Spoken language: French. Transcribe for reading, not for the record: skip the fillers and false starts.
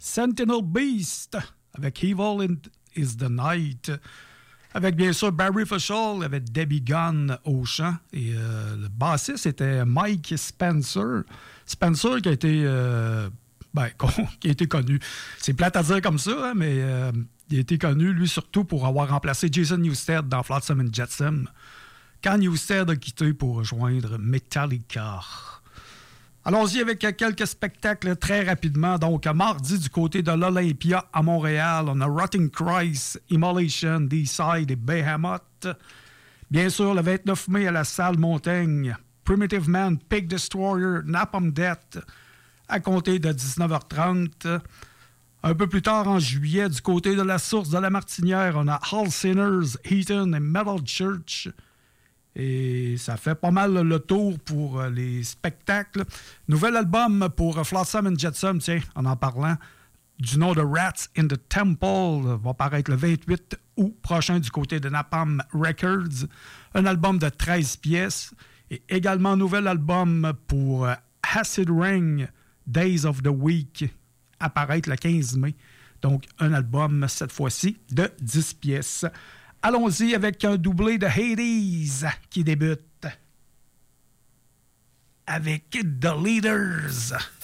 Sentinel Beast avec Evil is the Night. Avec bien sûr Barry Fischel, avec Debbie Gunn au chant. Et le bassiste était Mike Spencer. Spencer qui a été, qui a été connu. C'est plate à dire comme ça, hein, mais il a été connu, lui, surtout pour avoir remplacé Jason Newsted dans Flotsam and Jetsam, quand Newsted a quitté pour rejoindre Metallica. Allons-y avec quelques spectacles très rapidement. Donc, mardi, du côté de l'Olympia à Montréal, on a Rotting Christ, Immolation, D-Side et Behemoth. Bien sûr, le 29 mai à la Salle Montaigne, Primitive Man, Pig Destroyer, Napalm Death, à compter de 19h30. Un peu plus tard, en juillet, du côté de la Source de la Martinière, on a All Sinners, Heathen et Metal Church. Et ça fait pas mal le tour pour les spectacles. Nouvel album pour Flotsam and Jetsam, tiens, en parlant, du nom de Rats in the Temple, va paraître le 28 août prochain du côté de Napalm Records. Un album de 13 pièces. Et également un nouvel album pour Acid Ring, Days of the Week, apparaître le 15 mai. Donc, un album, cette fois-ci, de 10 pièces. Allons-y avec un doublé de Hades qui débute avec The Leaders.